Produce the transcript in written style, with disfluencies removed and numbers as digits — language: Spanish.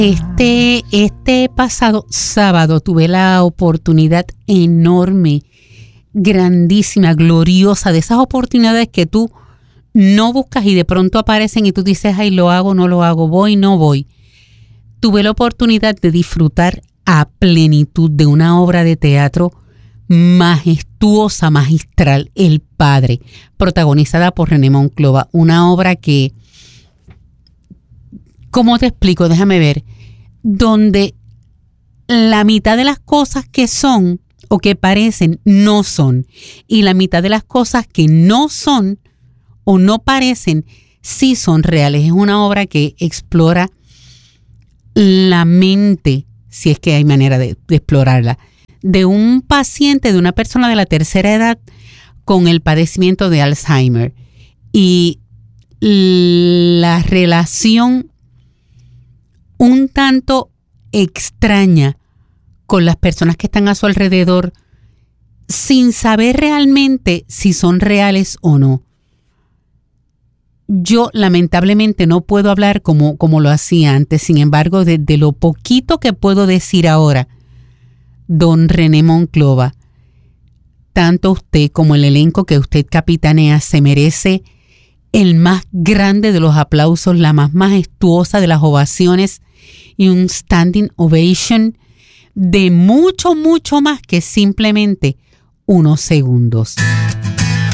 Este pasado sábado tuve la oportunidad enorme, grandísima, gloriosa, de esas oportunidades que tú no buscas y de pronto aparecen y tú dices, ay, lo hago, no lo hago, voy, no voy. Tuve la oportunidad de disfrutar a plenitud de una obra de teatro majestuosa, magistral, El Padre, protagonizada por René Monclova, una obra que, ¿cómo te explico? Déjame ver, donde la mitad de las cosas que son o que parecen no son, y la mitad de las cosas que no son o no parecen sí son reales. Es una obra que explora la mente, si es que hay manera de explorarla, de un paciente, de una persona de la tercera edad con el padecimiento de Alzheimer, y la relación un tanto extraña con las personas que están a su alrededor sin saber realmente si son reales o no. Yo lamentablemente no puedo hablar como lo hacía antes, sin embargo, de lo poquito que puedo decir ahora, don René Monclova, tanto usted como el elenco que usted capitanea se merece el más grande de los aplausos, la más majestuosa de las ovaciones y un standing ovation de mucho, mucho más que simplemente unos segundos.